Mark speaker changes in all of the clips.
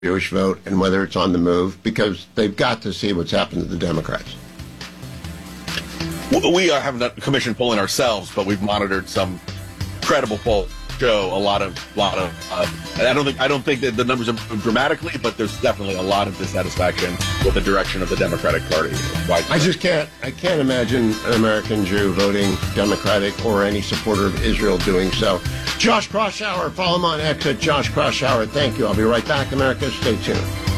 Speaker 1: Jewish vote and whether it's on the move, because they've got to see what's happened to the Democrats.
Speaker 2: We haven't done commission polling ourselves, but we've monitored some credible polls. Show a lot of. I don't think that the numbers have dramatically, but there's definitely a lot of dissatisfaction with the direction of the Democratic Party.
Speaker 1: I can't imagine an American Jew voting Democratic or any supporter of Israel doing so. Josh Kraushaar, follow him on X at Josh Kraushaar. Thank you. I'll be right back, America. Stay tuned.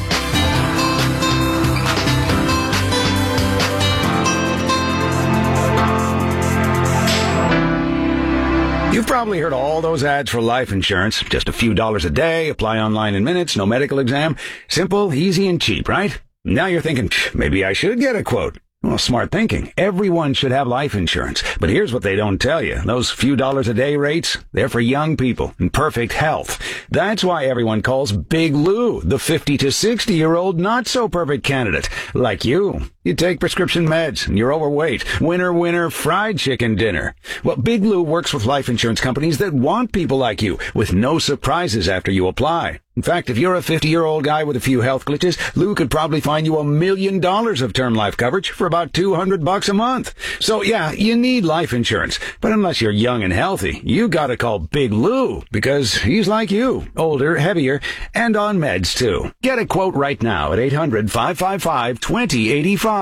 Speaker 3: You've probably heard all those ads for life insurance. Just a few dollars a day, apply online in minutes, no medical exam. Simple, easy, and cheap, right? Now you're thinking, maybe I should get a quote. Well, smart thinking. Everyone should have life insurance. But here's what they don't tell you. Those few dollars a day rates, they're for young people in perfect health. That's why everyone calls Big Lou the 50 to 60-year-old not-so-perfect candidate. Like you. You take prescription meds, and you're overweight. Winner, fried chicken dinner. Well, Big Lou works with life insurance companies that want people like you, with no surprises after you apply. In fact, if you're a 50-year-old guy with a few health glitches, Lou could probably find you $1 million of term life coverage for about $200 a month. So yeah, you need life insurance. But unless you're young and healthy, you gotta call Big Lou, because he's like you. Older, heavier, and on meds too. Get a quote right now at 800-555-2085.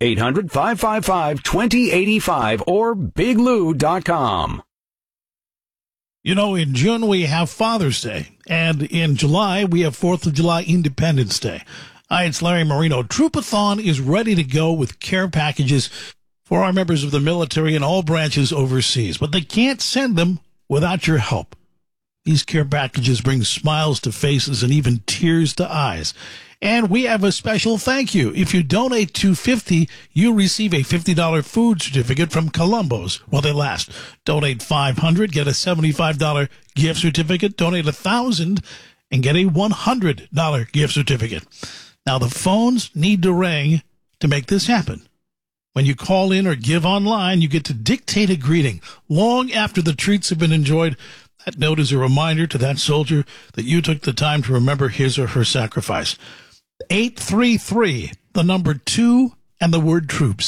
Speaker 3: 800-555-2085 or biglou.com.
Speaker 4: You know, in June we have Father's Day, and in July we have 4th of July Independence Day. Hi, it's Larry Marino. Troopathon is ready to go with care packages for our members of the military in all branches overseas, but they can't send them without your help. These care packages bring smiles to faces and even tears to eyes. And we have a special thank you. If you donate $250, you receive a $50 food certificate from Columbo's while they last. Donate $500, get a $75 gift certificate. Donate $1,000 and get a $100 gift certificate. Now, the phones need to ring to make this happen. When you call in or give online, you get to dictate a greeting long after the treats have been enjoyed. That note is a reminder to that soldier that you took the time to remember his or her sacrifice. 833, the number 2 and the word troops.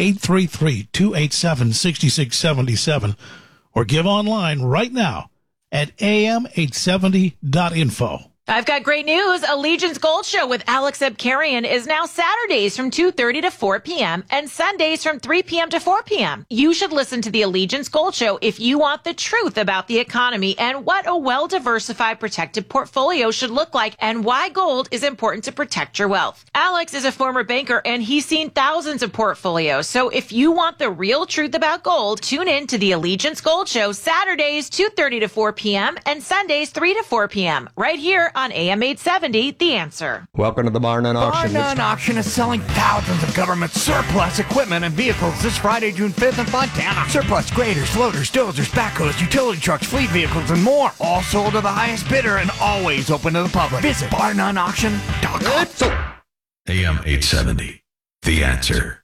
Speaker 4: 833-287-6677. Or give online right now at am870.info.
Speaker 5: I've got great news. Allegiance Gold Show with Alex Abkarian is now Saturdays from 2:30 to 4 p.m. and Sundays from 3 p.m. to 4 p.m. You should listen to the Allegiance Gold Show if you want the truth about the economy and what a well-diversified protected portfolio should look like and why gold is important to protect your wealth. Alex is a former banker and he's seen thousands of portfolios. So if you want the real truth about gold, tune in to the Allegiance Gold Show Saturdays 2:30 to 4 p.m. and Sundays 3 to 4 p.m. right here on AM 870, The Answer.
Speaker 6: Welcome to the Bar None Auction.
Speaker 7: Bar None Auction is selling thousands of government surplus equipment and vehicles this Friday, June 5th in Fontana. Surplus graders, loaders, dozers, backhoes, utility trucks, fleet vehicles, and more. All sold to the highest bidder and always open to the public. Visit barnoneauction.com.
Speaker 8: AM 870, The Answer.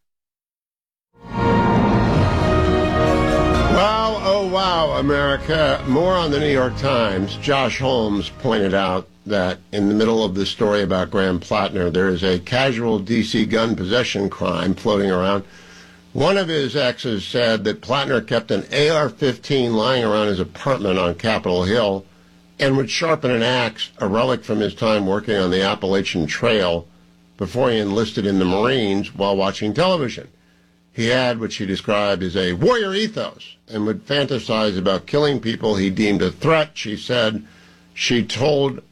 Speaker 1: Wow, oh wow, America. More on the New York Times. Josh Holmes pointed out that in the middle of this story about Graham Plattner, there is a casual D.C. gun possession crime floating around. One of his exes said that Plattner kept an AR-15 lying around his apartment on Capitol Hill and would sharpen an axe, a relic from his time working on the Appalachian Trail, before he enlisted in the Marines while watching television. He had what she described as a warrior ethos and would fantasize about killing people he deemed a threat. She said he told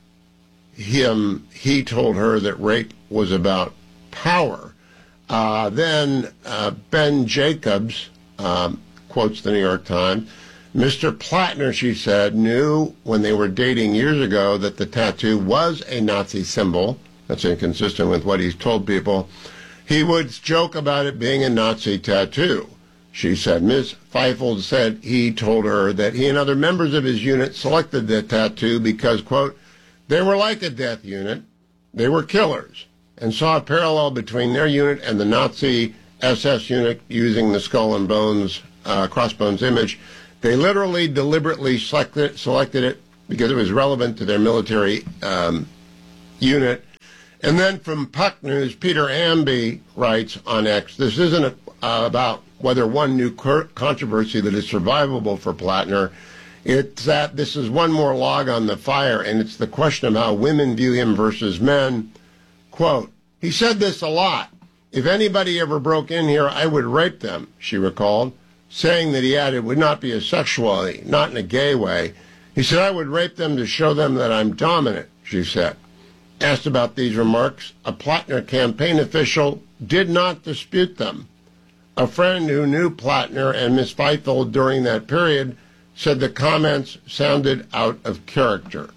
Speaker 1: her that rape was about power. Then Ben Jacobs quotes the New York Times. Mr. Plattner, she said, knew when they were dating years ago that the tattoo was a Nazi symbol. That's inconsistent with what he's told people. He would joke about it being a Nazi tattoo. She said, Ms. Feifel said he told her that he and other members of his unit selected the tattoo because, quote, they were like a death unit. They were killers, and saw a parallel between their unit and the Nazi SS unit using the skull and bones, crossbones image. They literally, deliberately selected it because it was relevant to their military unit. And then from Puck News, Peter Amby writes on X, this isn't about whether one new controversy that is survivable for Plattner. It's that this is one more log on the fire, and it's the question of how women view him versus men. Quote, he said this a lot. If anybody ever broke in here, I would rape them, she recalled, saying that he added would not be a sexual way, not in a gay way. He said, I would rape them to show them that I'm dominant, she said. Asked about these remarks, a Plattner campaign official did not dispute them. A friend who knew Plattner and Ms. Feifel during that period said the comments sounded out of character.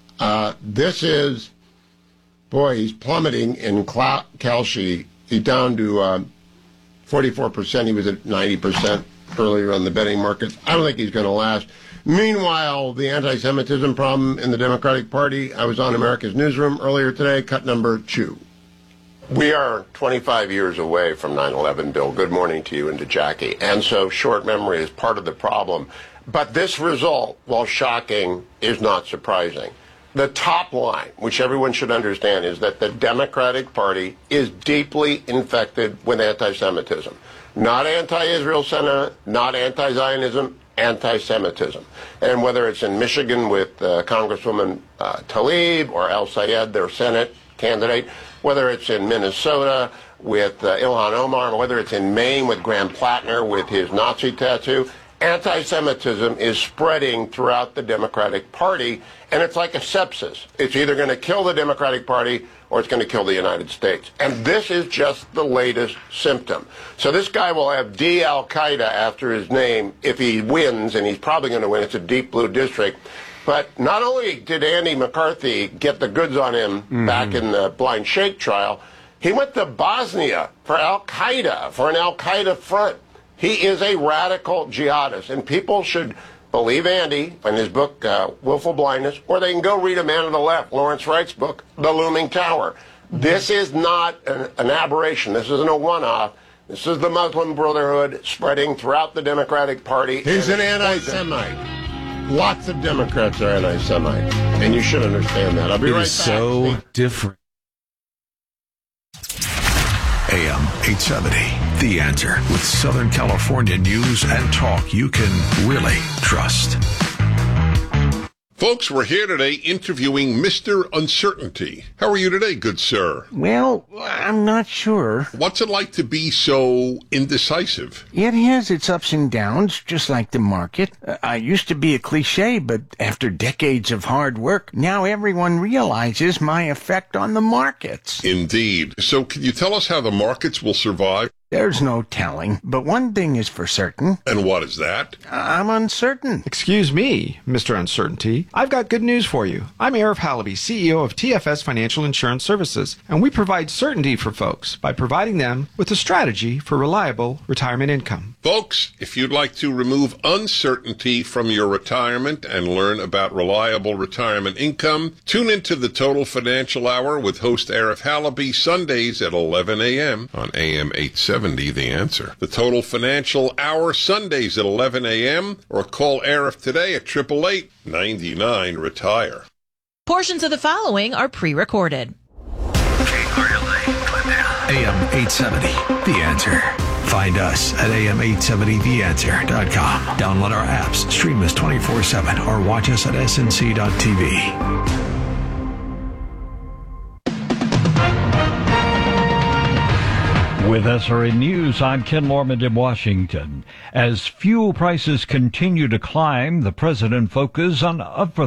Speaker 1: This is, boy, he's plummeting in Kalshi. He's down to 44%. He was at 90% earlier on the betting markets. I don't think he's going to last. Meanwhile, the anti-Semitism problem in the Democratic Party, I was on America's Newsroom earlier today, cut number 2. We are 25 years away from 9/11, Bill. Good morning to you and to Jackie. And so short memory is part of the problem. But this result, while shocking, is not surprising. The top line, which everyone should understand, is that the Democratic Party is deeply infected with anti-Semitism. Not anti-Israel sentiment, not anti-Zionism, anti-Semitism. And whether it's in Michigan with Congresswoman Tlaib or El Sayed, their Senate candidate, whether it's in Minnesota with Ilhan Omar, whether it's in Maine with Graham Plattner with his Nazi tattoo, anti-Semitism is spreading throughout the Democratic Party, and it's like a sepsis. It's either going to kill the Democratic Party or it's going to kill the United States. And this is just the latest symptom. So this guy will have D Al-Qaeda after his name if he wins, and he's probably going to win. It's a deep blue district. But not only did Andy McCarthy get the goods on him back in the Blind Sheikh trial, he went to Bosnia for Al-Qaeda, for an Al-Qaeda front. He is a radical jihadist, and people should believe Andy in his book, Willful Blindness, or they can go read A Man on the Left, Lawrence Wright's book, The Looming Tower. This is not an aberration. This isn't a one-off. This is the Muslim Brotherhood spreading throughout the Democratic Party. He's an anti-Semite. Lots of Democrats are anti-Semite, and you should understand that. I'll be right back.
Speaker 8: So different. AM 870, The Answer, with Southern California news and talk you can really trust.
Speaker 6: Folks, we're here today interviewing Mr. Uncertainty. How are you today, good sir?
Speaker 9: Well, I'm not sure.
Speaker 6: What's it like to be so indecisive?
Speaker 9: It has its ups and downs, just like the market. I used to be a cliche, but after decades of hard work, now everyone realizes my effect on the markets.
Speaker 6: Indeed. So can you tell us how the markets will survive?
Speaker 9: There's no telling, but one thing is for certain.
Speaker 6: And what is that?
Speaker 9: I'm uncertain.
Speaker 10: Excuse me, Mr. Uncertainty. I've got good news for you. I'm Arif Halaby, CEO of TFS Financial Insurance Services, and we provide certainty for folks by providing them with a strategy for reliable retirement income.
Speaker 6: Folks, if you'd like to remove uncertainty from your retirement and learn about reliable retirement income, tune into the Total Financial Hour with host Arif Halaby Sundays at 11 a.m. on AM 870. The Answer. The Total Financial Hour Sundays at 11 a.m. or call Arif today at 888-99-RETIRE.
Speaker 5: Portions of the following are pre-recorded.
Speaker 8: AM 870, The Answer. Find us at am870theanswer.com. Download our apps, stream us 24/7, or watch us at snc.tv.
Speaker 11: With SRN News, I'm Ken Lorman in Washington. As fuel prices continue to climb, the president focuses on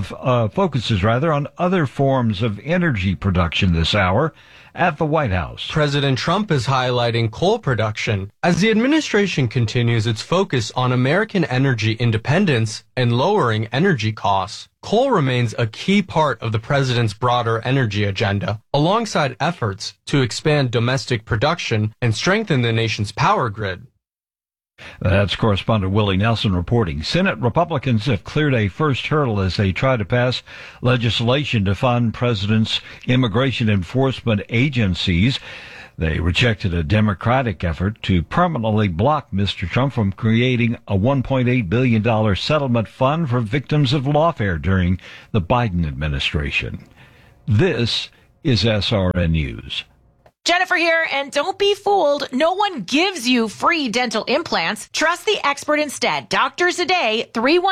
Speaker 11: other forms of energy production this hour at the White House.
Speaker 12: President Trump is highlighting coal production as the administration continues its focus on American energy independence and lowering energy costs. Coal remains a key part of the president's broader energy agenda, alongside efforts to expand domestic production and strengthen the nation's power grid.
Speaker 11: That's correspondent Willie Nelson reporting. Senate Republicans have cleared a first hurdle as they try to pass legislation to fund president's immigration enforcement agencies. They rejected a Democratic effort to permanently block Mr. Trump from creating a $1.8 billion settlement fund for victims of lawfare during the Biden administration. This is SRN News.
Speaker 5: Jennifer here, and don't be fooled. No one gives you free dental implants. Trust the expert instead. Doctors a Day,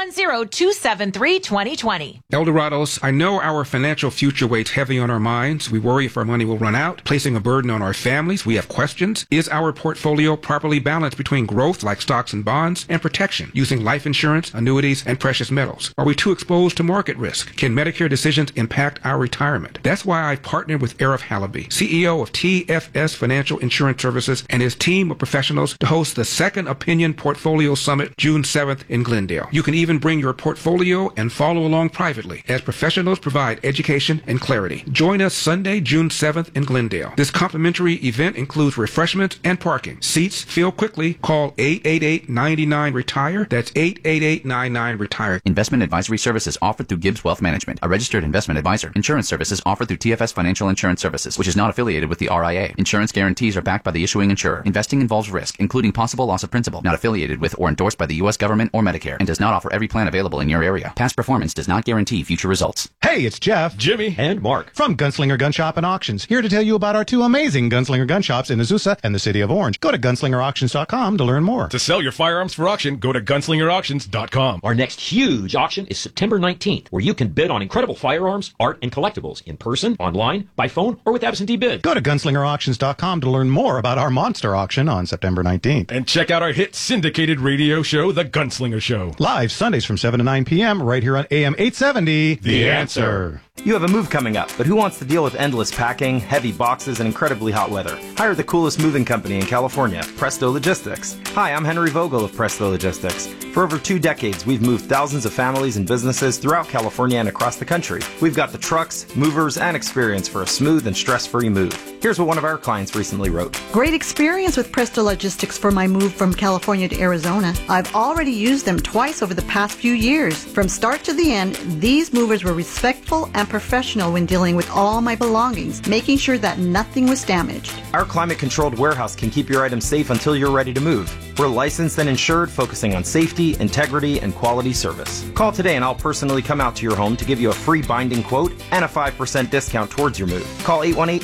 Speaker 5: 310-273-2020.
Speaker 13: Eldorados, I know our financial future weighs heavy on our minds. We worry if our money will run out, placing a burden on our families. We have questions. Is our portfolio properly balanced between growth, like stocks and bonds, and protection, using life insurance, annuities, and precious metals? Are we too exposed to market risk? Can Medicare decisions impact our retirement? That's why I've partnered with Arif Halaby, CEO of TFS Financial Insurance Services, and his team of professionals to host the Second Opinion Portfolio Summit June 7th in Glendale. You can even bring your portfolio and follow along privately as professionals provide education and clarity. Join us Sunday, June 7th in Glendale. This complimentary event includes refreshments and parking. Seats fill quickly. Call 888-99-RETIRE. That's 888-99-RETIRE.
Speaker 14: Investment advisory services offered through Gibbs Wealth Management, a registered investment advisor. Insurance services offered through TFS Financial Insurance Services, which is not affiliated with the RIA. Insurance guarantees are backed by the issuing insurer. Investing involves risk, including possible loss of principal. Not affiliated with or endorsed by the U.S. government or Medicare, and does not offer every plan available in your area. Past performance does not guarantee future results.
Speaker 15: Hey, it's Jeff, Jimmy, and Mark from Gunslinger Gun Shop and Auctions, here to tell you about our two amazing Gunslinger gun shops in Azusa and the City of Orange. Go to gunslingerauctions.com to learn more.
Speaker 16: To sell your firearms for auction, go to gunslingerauctions.com.
Speaker 17: Our next huge auction is September 19th, where you can bid on incredible firearms, art, and collectibles in person, online, by phone, or with absentee bid.
Speaker 15: Go to gunslingerauctions.com to learn more about our monster auction on September 19th.
Speaker 16: And check out our hit syndicated radio show, The Gunslinger Show.
Speaker 15: Live Sundays from 7 to 9 p.m. right here on AM 870. The Answer.
Speaker 18: You have a move coming up, but who wants to deal with endless packing, heavy boxes, and incredibly hot weather? Hire the coolest moving company in California, Presto Logistics. Hi, I'm Henry Vogel of Presto Logistics. For over 2 decades, we've moved thousands of families and businesses throughout California and across the country. We've got the trucks, movers, and experience for a smooth and stress-free move. Here's what one of our clients recently wrote.
Speaker 19: Great experience with Presto Logistics for my move from California to Arizona. I've already used them twice over the past few years. From start to the end, these movers were respectful and professional when dealing with all my belongings, making sure that nothing was damaged.
Speaker 18: Our climate-controlled warehouse can keep your items safe until you're ready to move. We're licensed and insured, focusing on safety, integrity, and quality service. Call today and I'll personally come out to your home to give you a free binding quote and a 5% discount towards your move. Call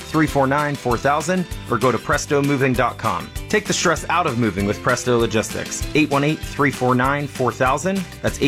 Speaker 18: 818-349-4000 or go to prestomoving.com. Take the stress out of moving with Presto Logistics. 818-349-4000. That's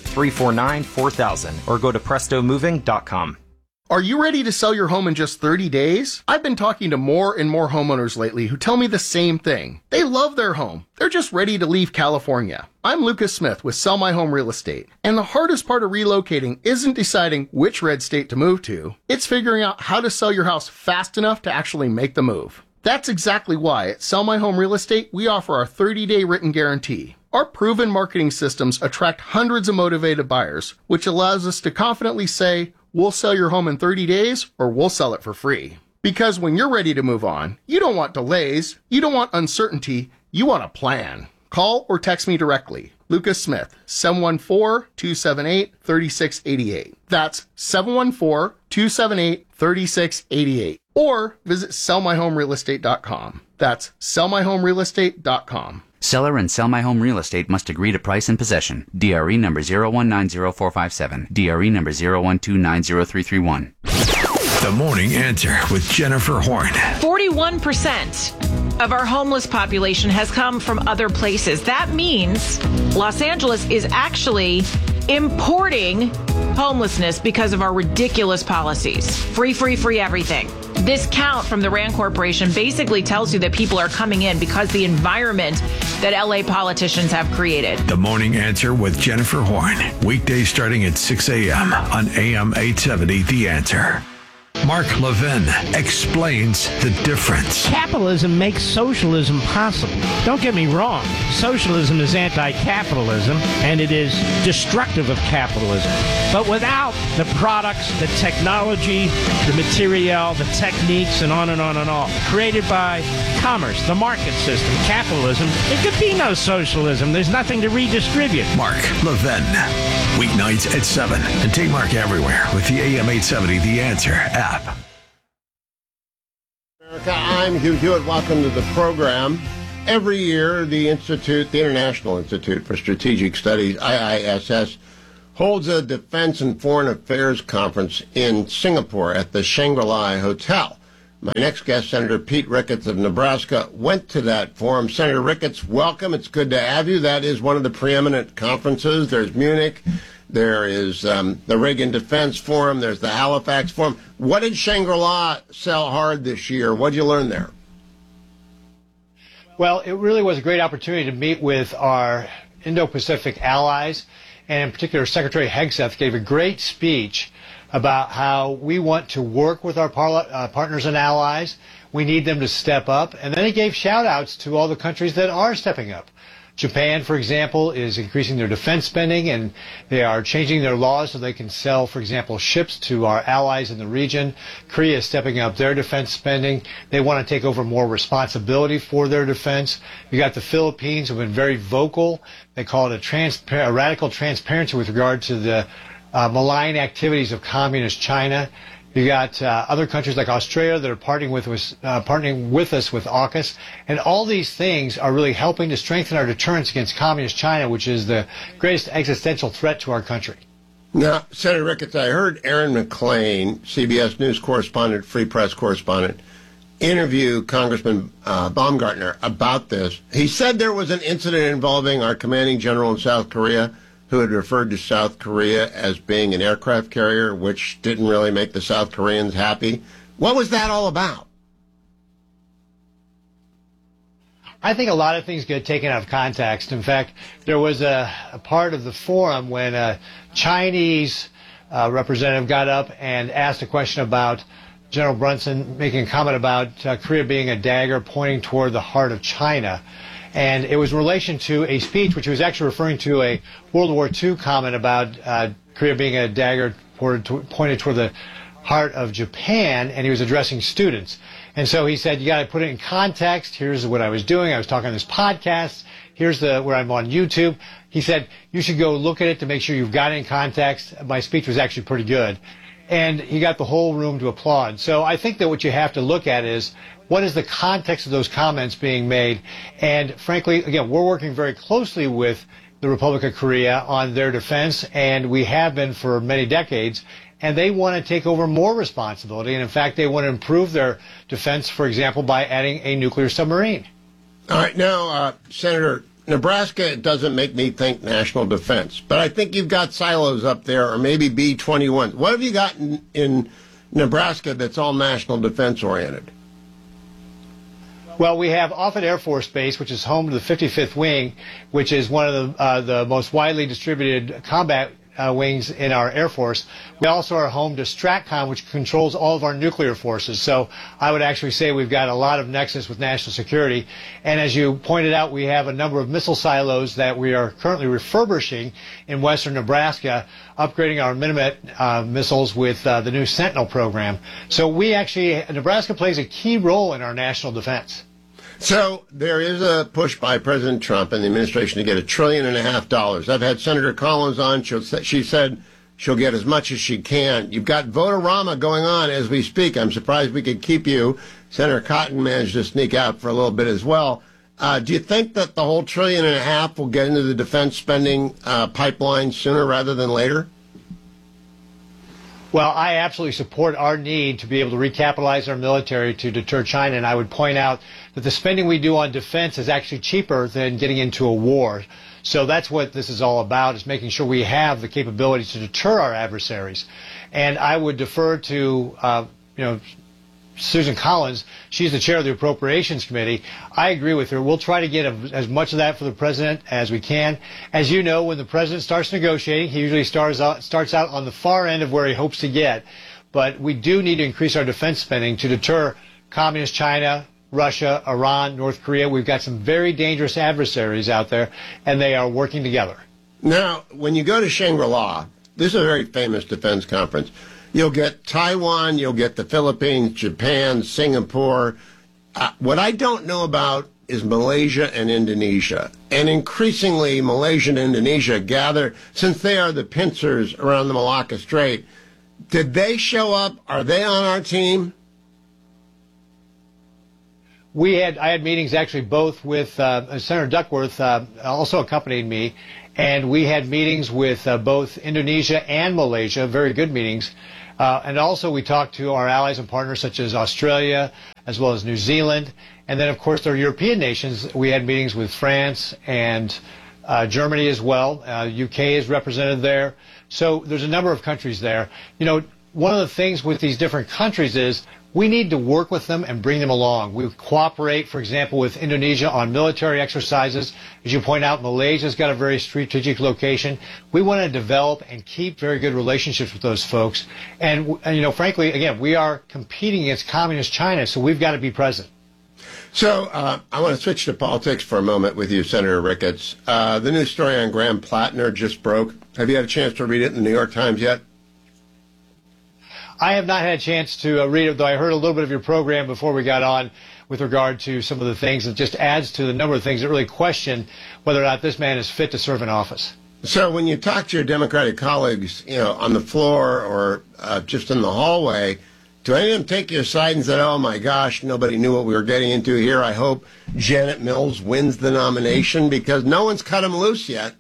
Speaker 18: 818-349-4000 or go to prestomoving.com.
Speaker 20: Are you ready to sell your home in just 30 days? I've been talking to more and more homeowners lately who tell me the same thing. They love their home. They're just ready to leave California. I'm Lucas Smith with Sell My Home Real Estate. And the hardest part of relocating isn't deciding which red state to move to. It's figuring out how to sell your house fast enough to actually make the move. That's exactly why at Sell My Home Real Estate, we offer our 30-day written guarantee. Our proven marketing systems attract hundreds of motivated buyers, which allows us to confidently say, we'll sell your home in 30 days or we'll sell it for free. Because when you're ready to move on, you don't want delays, you don't want uncertainty, you want a plan. Call or text me directly. Lucas Smith, 714-278-3688. That's 714-278-3688. Or visit sellmyhomerealestate.com. That's sellmyhomerealestate.com.
Speaker 14: Seller and Sell My Home Real Estate must agree to price and possession. DRE number 0190457. DRE number 0129031.
Speaker 8: The Morning Answer with Jennifer Horn.
Speaker 5: 41% of our homeless population has come from other places. That means Los Angeles is actually importing homelessness because of our ridiculous policies. Free everything. This count from the RAND Corporation basically tells you that people are coming in because the environment that LA politicians have created.
Speaker 8: The Morning Answer with Jennifer Horn. Weekdays starting at 6 a.m. on AM 870 The Answer. Mark Levin explains the difference.
Speaker 21: Capitalism makes socialism possible. Don't get me wrong. Socialism is anti-capitalism, and it is destructive of capitalism. But without the products, the technology, the material, the techniques, and on and on and on, created by commerce, the market system, capitalism, there could be no socialism. There's nothing to redistribute.
Speaker 8: Mark Levin. Weeknights at 7. And take Mark everywhere with the AM 870 The Answer app.
Speaker 1: America, I'm Hugh Hewitt. Welcome to the program. Every year, the International Institute for Strategic Studies, IISS, holds a defense and foreign affairs conference in Singapore at the Shangri-La Hotel. My next guest, Senator Pete Ricketts of Nebraska, went to that forum. Senator Ricketts, welcome. It's good to have you. That is one of the preeminent conferences. There's Munich. There is the Reagan Defense Forum. There's the Halifax Forum. What did Shangri-La sell hard this year? What did you learn there?
Speaker 2: Well, it really was a great opportunity to meet with our Indo-Pacific allies, and in particular, Secretary Hegseth gave a great speech about how we want to work with our partners and allies. We need them to step up. And then he gave shout-outs to all the countries that are stepping up. Japan, for example, is increasing their defense spending, and they are changing their laws so they can sell, for example, ships to our allies in the region. Korea is stepping up their defense spending. They want to take over more responsibility for their defense. You got the Philippines, who have been very vocal. They call it a radical transparency with regard to the malign activities of communist China. You got other countries like Australia that are partnering with us with AUKUS. And all these things are really helping to strengthen our deterrence against communist China, which is the greatest existential threat to our country.
Speaker 1: Now, Senator Ricketts, I heard Aaron McClain, CBS News correspondent, Free Press correspondent, interview Congressman Baumgartner about this. He said there was an incident involving our commanding general in South Korea who had referred to South Korea as being an aircraft carrier, which didn't really make the South Koreans happy. What was that all about?
Speaker 2: I think a lot of things get taken out of context. In fact, there was a part of the forum when a Chinese representative got up and asked a question about General Brunson making a comment about Korea being a dagger pointing toward the heart of China. And it was in relation to a speech which was actually referring to a World War II comment about Korea being a dagger pointed toward the heart of Japan, and he was addressing students. And so he said, you got to put it in context. Here's what I was doing. I was talking on this podcast. Here's where I'm on YouTube. He said, you should go look at it to make sure you've got it in context. My speech was actually pretty good. And he got the whole room to applaud. So I think that what you have to look at is, what is the context of those comments being made? And frankly, again, we're working very closely with the Republic of Korea on their defense, and we have been for many decades. And they want to take over more responsibility. And in fact, they want to improve their defense, for example, by adding a nuclear submarine.
Speaker 1: All right. Now, Senator, Nebraska doesn't make me think national defense, but I think you've got silos up there, or maybe B-21. What have you got in Nebraska that's all national defense oriented?
Speaker 2: Well, we have Offutt Air Force Base, which is home to the 55th Wing, which is one of the most widely distributed combat wings in our Air Force. We also are home to STRATCOM, which controls all of our nuclear forces. So I would actually say we've got a lot of nexus with national security. And as you pointed out, we have a number of missile silos that we are currently refurbishing in western Nebraska, upgrading our Minimet missiles with the new Sentinel program. So Nebraska plays a key role in our national defense.
Speaker 1: So there is a push by President Trump and the administration to get $1.5 trillion. I've had Senator Collins on. She said she'll get as much as she can. You've got Vote-A-Rama going on as we speak. I'm surprised we could keep you. Senator Cotton managed to sneak out for a little bit as well. Do you think that the whole $1.5 trillion will get into the defense spending pipeline sooner rather than later?
Speaker 2: Well, I absolutely support our need to be able to recapitalize our military to deter China, and I would point out that the spending we do on defense is actually cheaper than getting into a war. So that's what this is all about, is making sure we have the capability to deter our adversaries. And I would defer to, Susan Collins. She's the chair of the Appropriations Committee. I agree with her. We'll try to get as much of that for the president as we can. As you know, when the president starts negotiating, he usually starts out on the far end of where he hopes to get. But we do need to increase our defense spending to deter communist China, Russia, Iran, North Korea. We've got some very dangerous adversaries out there, and they are working together.
Speaker 1: Now, when you go to Shangri-La, this is a very famous defense conference. You'll get Taiwan, you'll get the Philippines, Japan, Singapore. What I don't know about is Malaysia and Indonesia. And increasingly, Malaysia and Indonesia gather, since they are the pincers around the Malacca Strait. Did they show up? Are they on our team?
Speaker 2: I had meetings actually both with Senator Duckworth, also accompanied me, and we had meetings with both Indonesia and Malaysia, very good meetings. And also we talked to our allies and partners such as Australia, as well as New Zealand. And then, of course, there are European nations. We had meetings with France and Germany as well. UK is represented there. So there's a number of countries there. You know, one of the things with these different countries is we need to work with them and bring them along. We cooperate, for example, with Indonesia on military exercises. As you point out, Malaysia's got a very strategic location. We want to develop and keep very good relationships with those folks. And you know, frankly, again, we are competing against communist China, so we've got to be present.
Speaker 1: So I want to switch to politics for a moment with you, Senator Ricketts. The new story on Graham Plattner just broke. Have you had a chance to read it in the New York Times yet?
Speaker 2: I have not had a chance to read it, though I heard a little bit of your program before we got on with regard to some of the things. It just adds to the number of things that really question whether or not this man is fit to serve in office.
Speaker 1: So when you talk to your Democratic colleagues, you know, on the floor or just in the hallway, do any of them take your side and say, oh, my gosh, nobody knew what we were getting into here. I hope Janet Mills wins the nomination, because no one's cut him loose yet.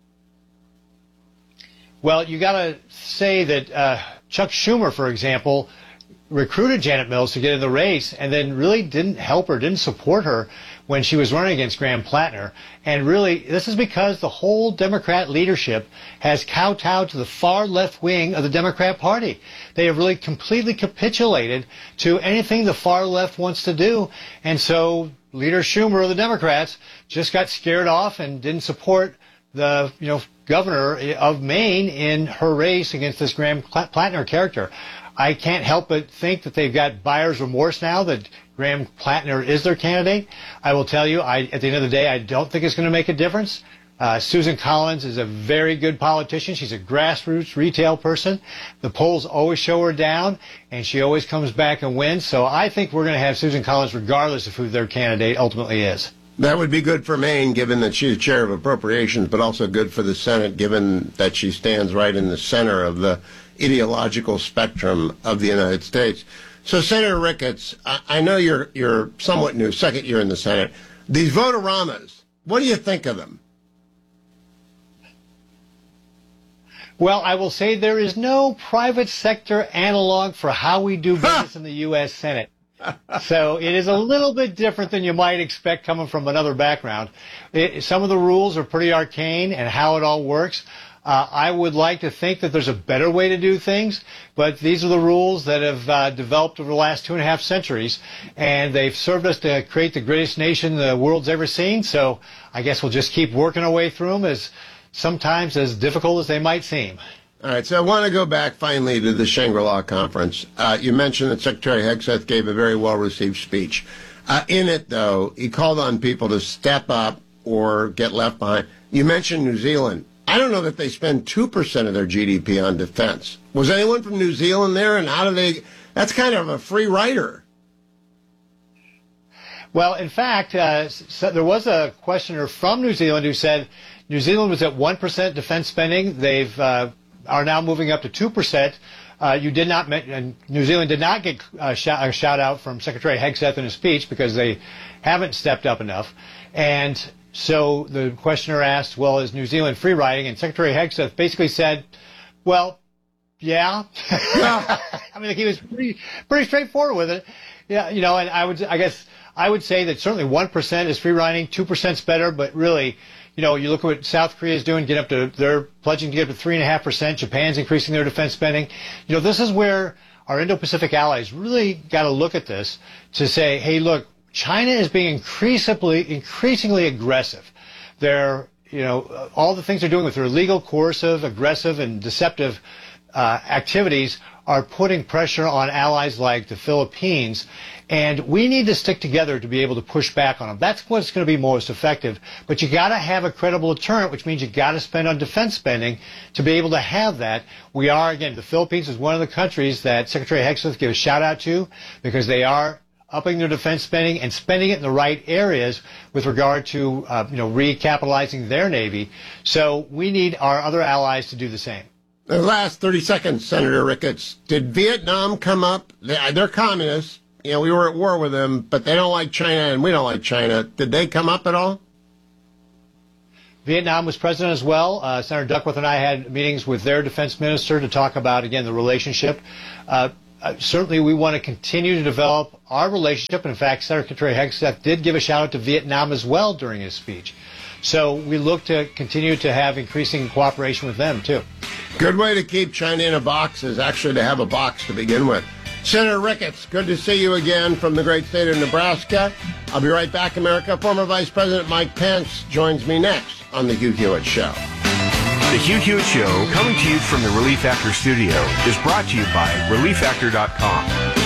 Speaker 2: Well, you got to say that Chuck Schumer, for example, recruited Janet Mills to get in the race and then really didn't help her, didn't support her when she was running against Graham Plattner. And really, this is because the whole Democrat leadership has kowtowed to the far left wing of the Democrat Party. They have really completely capitulated to anything the far left wants to do. And so Leader Schumer of the Democrats just got scared off and didn't support the, you know, governor of Maine in her race against this Graham Plattner character. I can't help but think that they've got buyer's remorse now that Graham Plattner is their candidate. I will tell you, at the end of the day, I don't think it's going to make a difference. Susan Collins is a very good politician. She's a grassroots retail person. The polls always show her down, and she always comes back and wins. So I think we're going to have Susan Collins regardless of who their candidate ultimately is.
Speaker 1: That would be good for Maine, given that she's chair of appropriations, but also good for the Senate, given that she stands right in the center of the ideological spectrum of the United States. So, Senator Ricketts, I know you're somewhat new, second year in the Senate. These vote-a-ramas, what do you think of them?
Speaker 2: Well, I will say there is no private sector analog for how we do business in the U.S. Senate. So it is a little bit different than you might expect coming from another background. Some of the rules are pretty arcane and how it all works. I would like to think that there's a better way to do things, but these are the rules that have developed over the last 2.5 centuries, and they've served us to create the greatest nation the world's ever seen. So I guess we'll just keep working our way through them, sometimes as difficult as they might seem.
Speaker 1: All right, so I want to go back finally to the Shangri-La Conference. You mentioned that Secretary Hegseth gave a very well-received speech. In it, though, he called on people to step up or get left behind. You mentioned New Zealand. I don't know that they spend 2% of their GDP on defense. Was anyone from New Zealand there, and how do they... That's kind of a free rider.
Speaker 2: Well, in fact, there was a questioner from New Zealand who said New Zealand was at 1% defense spending. They've... are now moving up to 2%. You did not mention, New Zealand did not get a shout out from Secretary Hegseth in his speech because they haven't stepped up enough. And so the questioner asked, well, is New Zealand free riding? And Secretary Hegseth basically said, well, yeah. I mean, he was pretty straightforward with it. Yeah, you know, and I guess I would say that certainly 1% is free riding, 2% is better, but really, you know, you look at what South Korea is doing, they're pledging to get up to 3.5%. Japan's increasing their defense spending. You know, this is where our Indo-Pacific allies really got to look at this to say, hey, look, China is being increasingly aggressive. They're, you know, all the things they're doing with their illegal, coercive, aggressive, and deceptive activities are putting pressure on allies like the Philippines, and we need to stick together to be able to push back on them. That's what's going to be most effective. But you got to have a credible deterrent, which means you got to spend on defense spending to be able to have that. We are, again, the Philippines is one of the countries that Secretary Hegseth gave a shout out to because they are upping their defense spending and spending it in the right areas with regard to, you know, recapitalizing their Navy. So we need our other allies to do the same. The
Speaker 1: last 30 seconds, Senator Ricketts. Did Vietnam come up? They're communists. we were at war with them, but they don't like China and we don't like China. Did they come up at all?
Speaker 2: Vietnam was present as well. Senator Duckworth and I had meetings with their defense minister to talk about, again, the relationship. Certainly, we want to continue to develop our relationship. And in fact, Secretary Hegseth did give a shout out to Vietnam as well during his speech. So we look to continue to have increasing cooperation with them, too.
Speaker 1: Good way to keep China in a box is actually to have a box to begin with. Senator Ricketts, good to see you again from the great state of Nebraska. I'll be right back, America. Former Vice President Mike Pence joins me next on The Hugh Hewitt Show.
Speaker 3: The Hugh Hewitt Show, coming to you from the Relief Factor studio, is brought to you by ReliefFactor.com.